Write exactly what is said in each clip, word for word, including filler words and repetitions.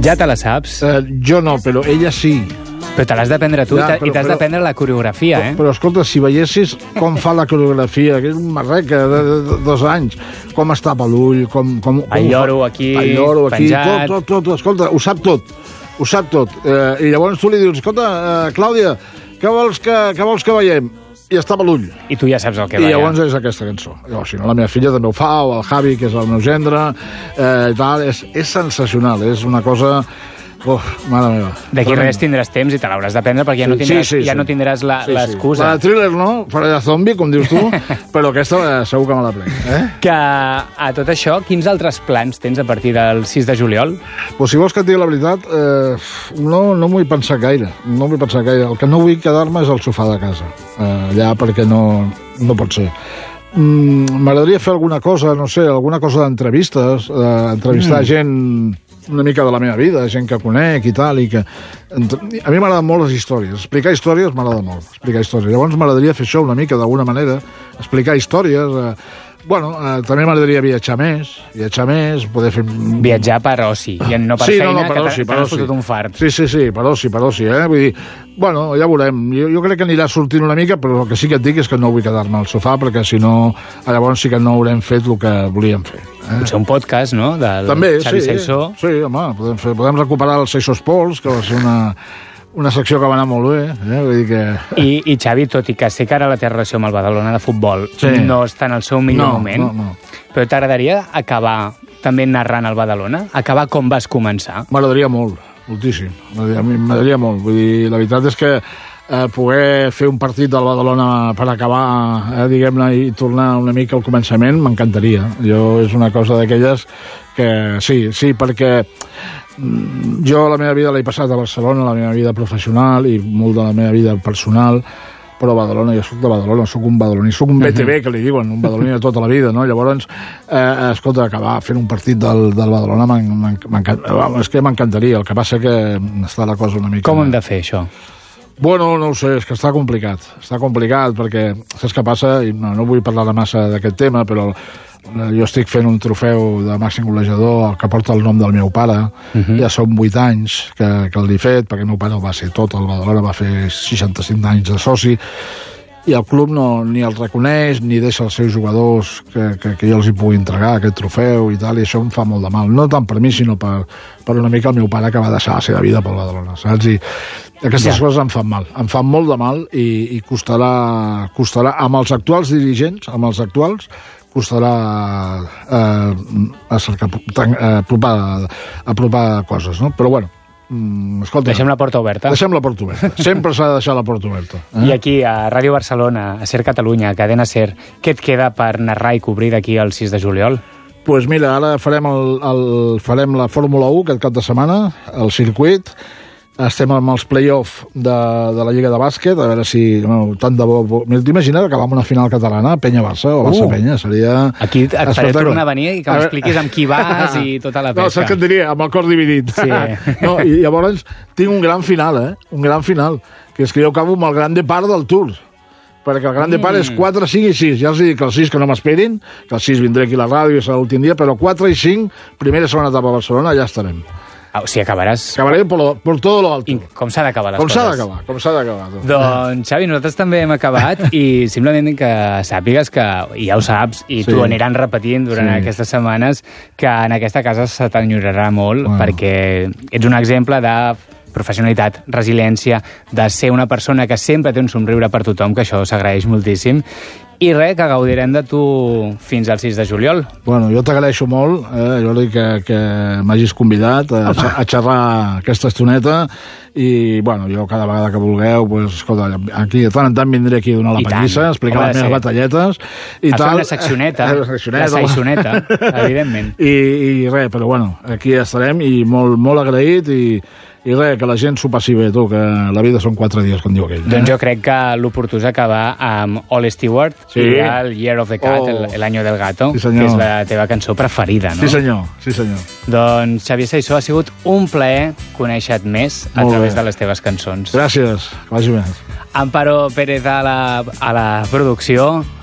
Ja te la saps? Eh, jo no, però ella sí. Però te l'has d'aprendre tu ja, i t'has d'aprendre la coreografia, eh? Però, però escolta, si veiessis com fa la coreografia, que és un marreca de, de, de dos anys, com es tapa l'ull, com, com, com el lloro aquí, el lloro aquí, penjat... tot, tot, tot, escolta, ho sap tot, ho sap tot. Eh, I llavors tu li dius, escolta, eh, Clàudia, què vols que, què vols que veiem? I es tapa l'ull. I tu ja saps el que I veia. llavors és aquesta cançó. O, si no, la meva filla també ho fa, o el Javi, que és el meu gendre, eh, i tal. És, és sensacional, és una cosa... Uf, mare meva. D'aquí res tindràs temps i te l'hauràs d'aprendre perquè ja no tindràs, sí, sí, sí. Ja no tindràs la, sí, l'excusa. Sí. La de Thriller no, farà de zombi, com dius tu, però aquesta eh, segur que me la prenc. Eh? Que a tot això, quins altres plans tens a partir del sis de juliol? Pues si vols que et digui la veritat, eh, no, no m'ho vull pensar gaire. No vull pensar gaire. El que no vull quedar-me és al sofà de casa. Eh, allà perquè no, no pot ser. Mm, m'agradaria fer alguna cosa, no sé, alguna cosa d'entrevistes, eh, entrevistar mm. gent una mica de la meva vida, gent que conec i tal, i que... A mi m'agraden molt les històries. Explicar històries m'agrada molt, explicar històries. Llavors m'agradaria fer això una mica, d'alguna manera, explicar històries... Eh, Bueno, eh, també m'agradaria viatjar més, viatjar més, poder fer... Viatjar per oci, i no per sí, feina, no, no, per que oci, t'has fotut un fart. Sí, sí, sí, per oci, per oci, eh? Vull dir, bueno, ja veurem. Jo, jo crec que anirà sortint una mica, però el que sí que et dic és que no vull quedar-me al sofà, perquè si no, llavors sí que no haurem fet el que volíem fer. Eh? Potser un podcast, no?, del també, Xavi sí, Saissó. Sí, home, podem, fer, podem recuperar els Saissós Pols, que va ser una... una secció que va anar molt bé, eh? Vull dir que... I, I Xavi, tot i que sé que ara la teva relació amb el Badalona de futbol sí. no està en el seu millor no, moment, no, no. però t'agradaria acabar també narrant el Badalona? Acabar com vas començar? M'agradaria molt, moltíssim. M'agradaria molt. Vull dir, la veritat és que eh, poder fer un partit del Badalona per acabar, eh, diguem-ne, i tornar una mica al començament, m'encantaria. Jo és una cosa d'aquelles que sí, sí, perquè jo la meva vida l'he passat a Barcelona, la meva vida professional i molt de la meva vida personal, però a Badalona, jo soc de Badalona, soc un badaloní, soc un B T B, que li diuen, un badaloní de tota la vida, no? Llavors, eh, escolta, acabar fent un partit del, del Badalona és que m'encantaria, el que passa que està la cosa una mica... Com hem de fer, això? Bueno, no ho sé, és que està complicat, està complicat perquè, saps què passa? I no, no vull parlar massa d'aquest tema, però jo estic fent un trofeu de màxim golejador que porta el nom del meu pare. Uh-huh. Ja són vuit anys que, que l'he fet, perquè el meu pare va ser tot, el Badalona va fer seixanta-cinc anys de soci, i el club no, ni el reconeix ni deixa els seus jugadors que, que, que jo els hi pugui entregar aquest trofeu i tal, i això em fa molt de mal, no tant per mi sinó per, per una mica el meu pare que va deixar la seva vida pel Badalona, saps? I aquestes ja. coses em fan mal, em fan molt de mal i, i costarà, costarà amb els actuals dirigents, amb els actuals costarà eh, acercar, tan, eh, apropar, apropar coses, no? Però bueno, escolta, deixem la porta oberta. Deixem la porta oberta. Sempre s'ha de deixar la porta oberta. Eh? I aquí, a Ràdio Barcelona, a Ser Catalunya, a Cadena Ser, què et queda per narrar i cobrir d'aquí al sis de juliol? Doncs pues mira, ara farem, el, el, farem la Fórmula u aquest cap de setmana, el circuit. Estem amb els play-off de, de la Lliga de Bàsquet, a veure si... No, tant de bo... T'imagines acabar amb una final catalana, Penya-Barça o Barça-Penya? Uh, seria... Aquí et faré tornar a venir i que m'expliquis amb qui vas i tota la pesca. No, saps què et diria? Amb el cor dividit. Sí. No, i llavors tinc un gran final, eh? Un gran final, que és que jo acabo amb el grande par del Tour. Perquè el grande mm. par és quatre, cinc i sis. Ja els dic que el sis que no m'esperin, que el sis vindré aquí a la ràdio i serà l'últim dia, però quatre i cinc, primera i segona etapa a Barcelona, allà estarem. O sigui, acabaràs... Acabaré per, lo, per todo lo alto. I com s'ha d'acabar les com coses. Com s'ha d'acabar, com s'ha d'acabar. Doncs, Xavi, nosaltres també hem acabat i simplement que sàpigues que, i ja ho saps, i sí. t'ho aniran repetint durant sí. aquestes setmanes, que en aquesta casa se t'enyorarà molt, bueno. perquè ets un exemple de professionalitat, resiliència, de ser una persona que sempre té un somriure per tothom, que això s'agraeix moltíssim. I res, que gaudirem de tu fins al sis de juliol. Bueno, jo t'agraeixo molt, eh, Jordi, que, que m'hagis convidat a, a xerrar aquesta estoneta i, bueno, jo cada vegada que vulgueu, pues, escolta, aquí de tant en tant vindré aquí a donar la pallissa, a explicar les meves batalletes i a tal. fer una seccioneta, una seccioneta la saissoneta, evidentment. I, I res, però bueno, aquí estarem i molt, molt agraït i I res, que la gent s'ho passi bé, tu, que la vida són quatre dies, com diu aquell. Doncs jo crec que l'oportú és acabar amb All Stewart sí. i el Year of the Cat, oh. el, el Año del Gato, sí, que és la teva cançó preferida, no? Sí, senyor, sí, senyor. Doncs, Xavier Saissó, ha sigut un plaer conèixer-te més a Molt través bé. de les teves cançons. Gràcies, que vagi bé. Amparo Pérez a la, a la producció,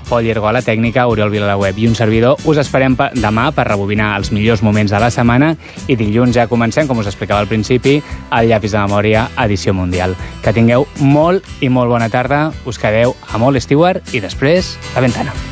Pol Llergó a la tècnica, Oriol Vila a la web i un servidor. Us esperem pa demà per rebobinar els millors moments de la setmana i dilluns ja comencem, com us explicava al principi, el Llapis de Memòria, edició mundial. Que tingueu molt i molt bona tarda. Us quedeu a Molt Stewart i després La Ventana.